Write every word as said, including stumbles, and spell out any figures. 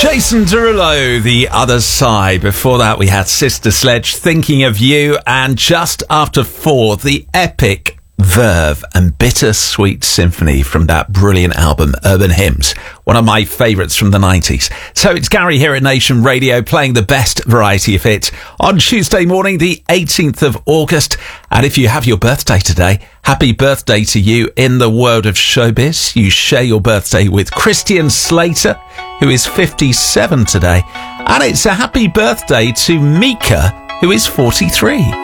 Jason Derulo, The Other Side. Before that, we had Sister Sledge, Thinking of You. And just after four, the epic Verve and Bittersweet Symphony from that brilliant album, Urban Hymns. One of my favourites from the nineties. So it's Gary here at Nation Radio playing the best variety of hits on Tuesday morning, the eighteenth of August. And if you have your birthday today, happy birthday to you in the world of showbiz. You share your birthday with Christian Slater, who is fifty-seven today. And it's a happy birthday to Mika, who is forty-three.